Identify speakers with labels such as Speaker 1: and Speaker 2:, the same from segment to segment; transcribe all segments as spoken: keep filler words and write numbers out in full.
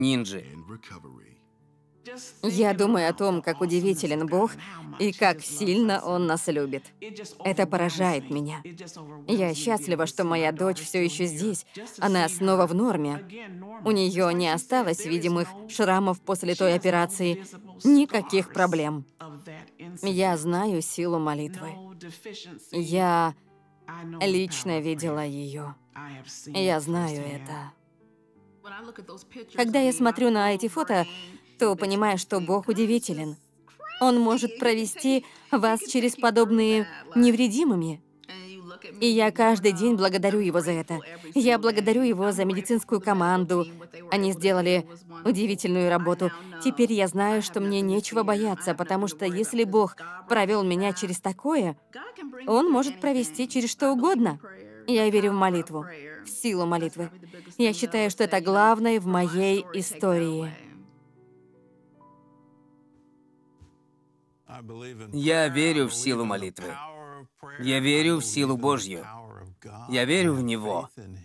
Speaker 1: нинджи.
Speaker 2: Я думаю о том, как удивителен Бог и как сильно Он нас любит. Это поражает меня. Я счастлива, что моя дочь все еще здесь. Она снова в норме. У нее не осталось видимых шрамов после той операции. Никаких проблем. Я знаю силу молитвы. Я лично видела ее. Я знаю это. Когда я смотрю на эти фото, то понимаю, что Бог удивителен. Он может провести вас через подобные невредимыми. И я каждый день благодарю Его за это. Я благодарю Его за медицинскую команду. Они сделали удивительную работу. Теперь я знаю, что мне нечего бояться, потому что если Бог провел меня через такое, Он может провести через что угодно. Я верю в молитву, в силу молитвы. Я считаю, что это главное в моей истории.
Speaker 1: Я верю в силу молитвы. Я верю в силу Божью. Я верю в Него.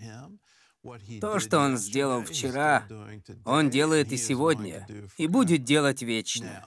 Speaker 1: То, что Он сделал вчера, Он делает и сегодня, и будет делать вечно.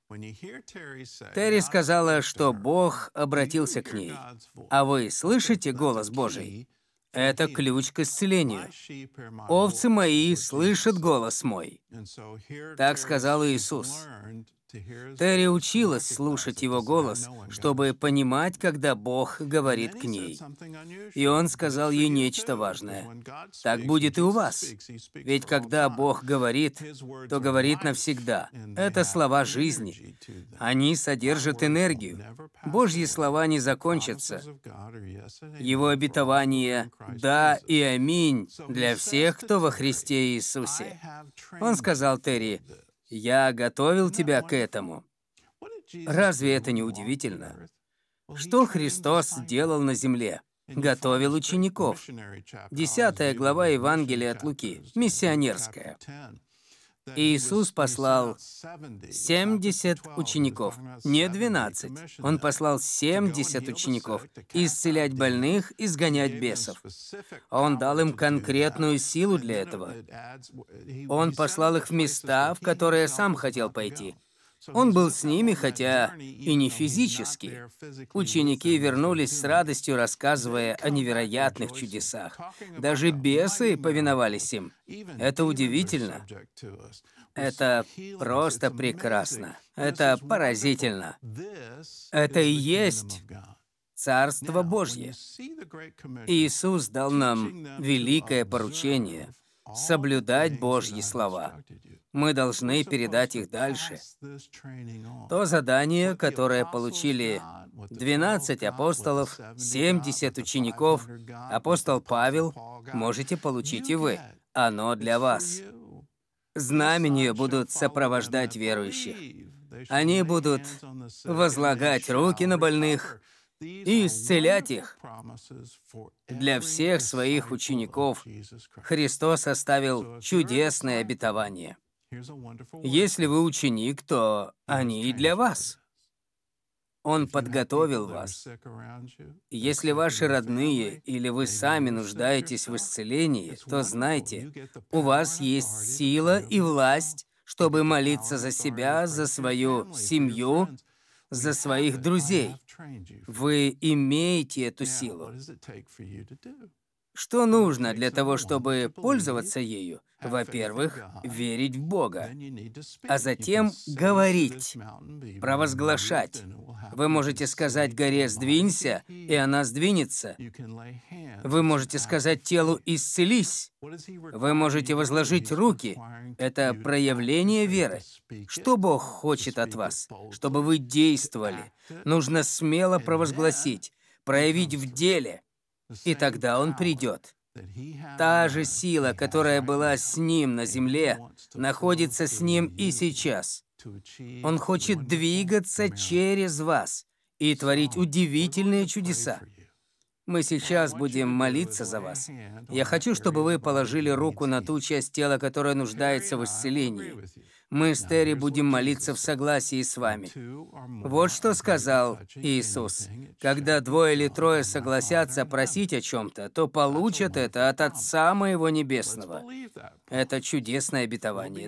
Speaker 1: Терри сказала, что Бог обратился к ней. А вы слышите голос Божий? Это ключ к исцелению. «Овцы мои слышат голос мой». Так сказал Иисус. Терри училась слушать Его голос, чтобы понимать, когда Бог говорит к ней. И Он сказал ей нечто важное. Так будет и у вас. Ведь когда Бог говорит, то говорит навсегда. Это слова жизни. Они содержат энергию. Божьи слова не закончатся. Его обетование «да» и «аминь» для всех, кто во Христе Иисусе. Он сказал Терри: «Я готовил тебя к этому». Разве это не удивительно? Что Христос делал на земле? Готовил учеников. Десятая глава Евангелия от Луки, миссионерская. Иисус послал семьдесят учеников, не двенадцать. Он послал семьдесят учеников исцелять больных, изгонять бесов. Он дал им конкретную силу для этого. Он послал их в места, в которые сам хотел пойти. Он был с ними, хотя и не физически. Ученики вернулись с радостью, рассказывая о невероятных чудесах. Даже бесы повиновались им. Это удивительно. Это просто прекрасно. Это поразительно. Это и есть Царство Божье. Иисус дал нам великое поручение — соблюдать Божьи слова. Мы должны передать их дальше. То задание, которое получили двенадцать апостолов, семьдесят учеников, апостол Павел, можете получить и вы. Оно для вас. Знамения будут сопровождать верующих. Они будут возлагать руки на больных и исцелять их. Для всех своих учеников Христос оставил чудесное обетование. Если вы ученик, то они и для вас. Он подготовил вас. Если ваши родные или вы сами нуждаетесь в исцелении, то знайте, у вас есть сила и власть, чтобы молиться за себя, за свою семью, за своих друзей. Вы имеете эту силу. Что нужно для того, чтобы пользоваться ею? Во-первых, верить в Бога, а затем говорить, провозглашать. Вы можете сказать горе «сдвинься», и она сдвинется. Вы можете сказать телу «исцелись». Вы можете возложить руки. Это проявление веры. Что Бог хочет от вас? Чтобы вы действовали. Нужно смело провозгласить, проявить в деле, и тогда Он придет. Та же сила, которая была с Ним на земле, находится с Ним и сейчас. Он хочет двигаться через вас и творить удивительные чудеса. Мы сейчас будем молиться за вас. Я хочу, чтобы вы положили руку на ту часть тела, которая нуждается в исцелении. Мы с Терри будем молиться в согласии с вами. Вот что сказал Иисус. Когда двое или трое согласятся просить о чем-то, то получат это от Отца Моего Небесного. Это чудесное обетование.